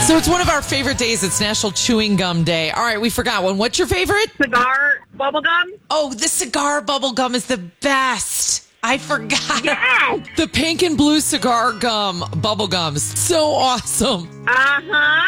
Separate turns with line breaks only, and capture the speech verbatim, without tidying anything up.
So it's one of our favorite days. It's National Chewing Gum Day. All right, we forgot one. What's your favorite?
Cigar bubble gum.
Oh, the cigar bubble gum is the best. I forgot.
Yes.
The pink and blue cigar gum bubble gums. So awesome.
Uh-huh.